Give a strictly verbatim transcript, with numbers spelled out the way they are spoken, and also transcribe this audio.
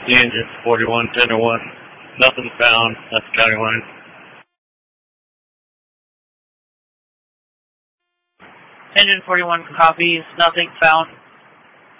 The engine forty-one ten oh one. Nothing found. That's county line. Engine forty-one copies. Nothing found.